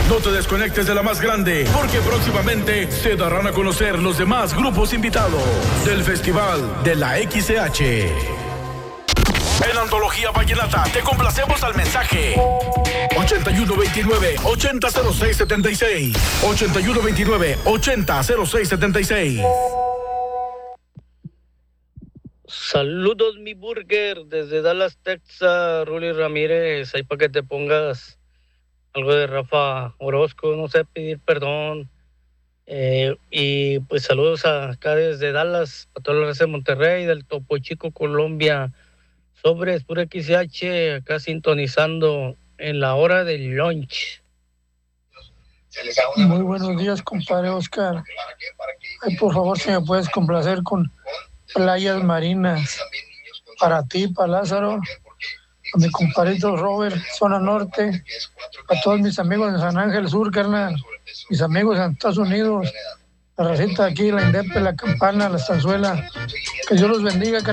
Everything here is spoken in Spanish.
No te desconectes de la más grande, porque próximamente se darán a conocer los demás grupos invitados del Festival de la XCH. En Antología Vallenata te complacemos al mensaje 8129-800676 8129-800676. Saludos, mi burger, desde Dallas, Texas, Ruli Ramírez. Ahí para que te pongas algo de Rafa Orozco, no sé, pedir perdón. Y pues saludos acá desde Dallas, a toda la raza de Monterrey, del Topo Chico, Colombia. Sobres, pura XH, acá sintonizando en la hora del lunch. Muy buenos días, compadre Oscar. Ay, por favor, si me puedes complacer con Playas Marinas. Para ti, para Lázaro, a mi compadrito Robert, zona norte, a todos mis amigos de San Ángel Sur, carnal, mis amigos en Estados Unidos, la racita aquí, la Indepe, la Campana, la Estanzuela. Que Dios los bendiga, carnal.